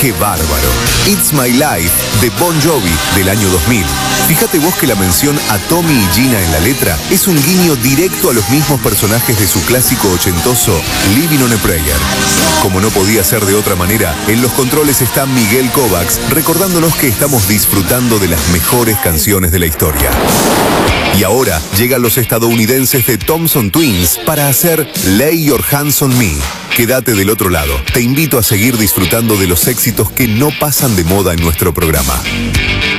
¡Qué bárbaro! It's My Life de Bon Jovi del año 2000. Fíjate vos que la mención a Tommy y Gina en la letra es un guiño directo a los mismos personajes de su clásico ochentoso Living on a Prayer. Como no podía ser de otra manera, en los controles está Miguel Kovacs recordándonos que estamos disfrutando de las mejores canciones de la historia. Y ahora llegan los estadounidenses de Thompson Twins para hacer Lay Your Hands on Me. Quédate del otro lado. Te invito a seguir disfrutando de los éxitos que no pasan de moda en nuestro programa.